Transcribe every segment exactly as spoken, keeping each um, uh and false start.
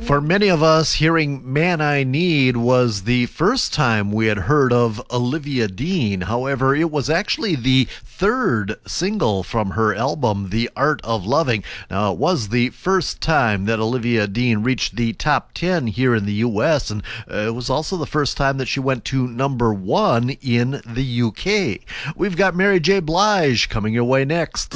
For many of us, hearing Man I Need was the first time we had heard of Olivia Dean. However, it was actually the third single from her album, The Art of Loving. Now, it was the first time that Olivia Dean reached the top ten here in the U S, and uh, it was also the first time that she went to number one in the U K. We've got Mary J. Blige coming your way next.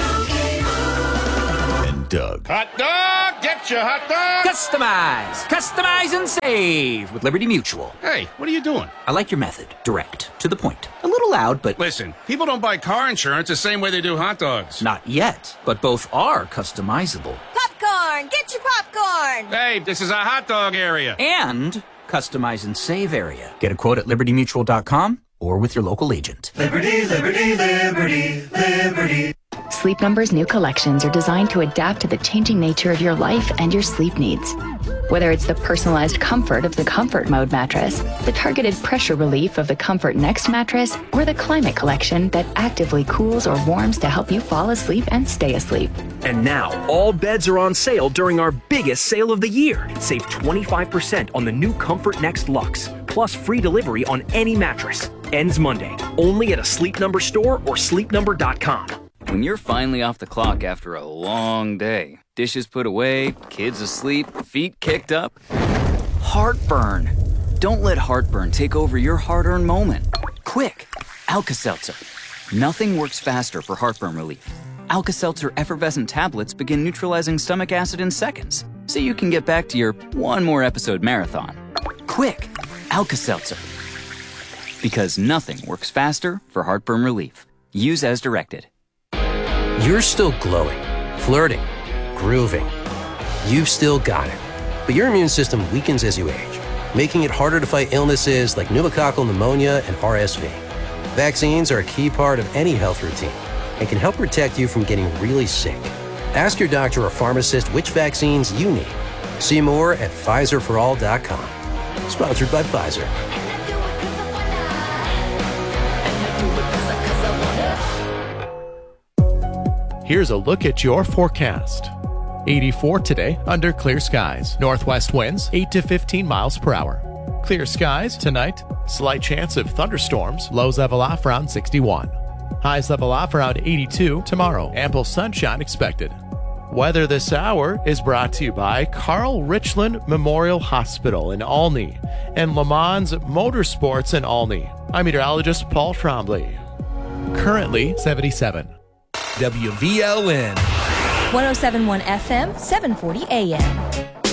And Doug. Hot dog! Get your hot dog! Customize! Customize and save with Liberty Mutual. Hey, what are you doing? I like your method. Direct. To the point. A little loud, but... Listen, people don't buy car insurance the same way they do hot dogs. Not yet, but both are customizable. Popcorn! Get your popcorn! Hey, this is a hot dog area. And customize and save area. Get a quote at liberty mutual dot com or with your local agent. Liberty, liberty, liberty, liberty. Sleep Number's new collections are designed to adapt to the changing nature of your life and your sleep needs. Whether it's the personalized comfort of the Comfort Mode mattress, the targeted pressure relief of the Comfort Next mattress, or the Climate Collection that actively cools or warms to help you fall asleep and stay asleep. And now, all beds are on sale during our biggest sale of the year. Save twenty-five percent on the new Comfort Next Luxe, plus free delivery on any mattress. Ends Monday, only at a Sleep Number store or sleep number dot com. When you're finally off the clock after a long day, dishes put away, kids asleep, feet kicked up, heartburn. Don't let heartburn take over your hard-earned moment. Quick, Alka-Seltzer. Nothing works faster for heartburn relief. Alka-Seltzer effervescent tablets begin neutralizing stomach acid in seconds, so you can get back to your one more episode marathon. Quick, Alka-Seltzer. Because nothing works faster for heartburn relief. Use as directed. You're still glowing, flirting, grooving. You've still got it. But your immune system weakens as you age, making it harder to fight illnesses like pneumococcal pneumonia and R S V. Vaccines are a key part of any health routine and can help protect you from getting really sick. Ask your doctor or pharmacist which vaccines you need. See more at Pfizer for all dot com. Sponsored by Pfizer. Here's a look at your forecast. eighty-four today under clear skies. Northwest winds eight to fifteen miles per hour. Clear skies tonight. Slight chance of thunderstorms. Lows level off around sixty-one. Highs level off around eighty-two tomorrow. Ample sunshine expected. Weather this hour is brought to you by Carl Richland Memorial Hospital in Olney and Le Mans Motorsports in Olney. I'm meteorologist Paul Trombley. Currently seventy-seven. W V L N one oh seven point one F M, seven forty A M.